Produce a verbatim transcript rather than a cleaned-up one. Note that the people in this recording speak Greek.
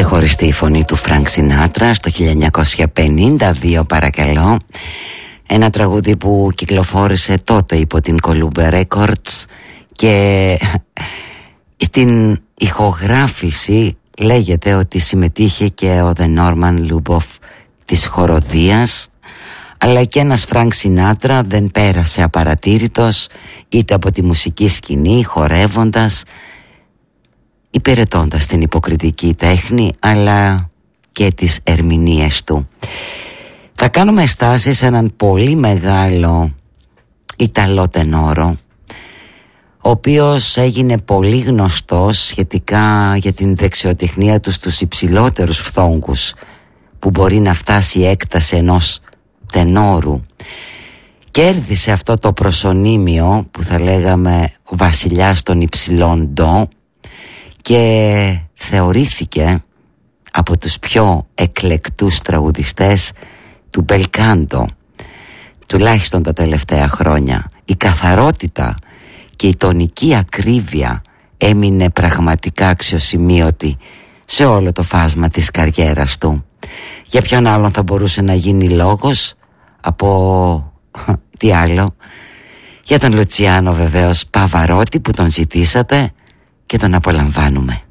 ξεχωριστή η φωνή του Φρανκ Σινάτρα στο χίλια εννιακόσια πενήντα δύο, παρακαλώ. Ένα τραγούδι που κυκλοφόρησε τότε υπό την Columbia Records και στην ηχογράφηση λέγεται ότι συμμετείχε και ο The Norman Luboff της χοροδίας, αλλά και ένας Φρανκ Σινάτρα δεν πέρασε απαρατήρητος είτε από τη μουσική σκηνή χορεύοντας, υπηρετώντας την υποκριτική τέχνη αλλά και τις ερμηνείες του. Θα κάνουμε στάση σε έναν πολύ μεγάλο Ιταλό τενόρο, ο οποίος έγινε πολύ γνωστός σχετικά για την δεξιοτεχνία του στους υψηλότερους φθόγκους που μπορεί να φτάσει η έκταση ενός τενόρου. Κέρδισε αυτό το προσωνύμιο που θα λέγαμε ο βασιλιάς των υψηλών ντο και θεωρήθηκε από τους πιο εκλεκτούς τραγουδιστές του μπελκάντο, τουλάχιστον τα τελευταία χρόνια. Η καθαρότητα και η τονική ακρίβεια έμεινε πραγματικά αξιοσημείωτη σε όλο το φάσμα της καριέρας του. Για ποιον άλλον θα μπορούσε να γίνει λόγος από τι άλλο? Για τον Λουτσιάνο βεβαίως Παβαρότη που τον ζητήσατε και τον απολαμβάνουμε.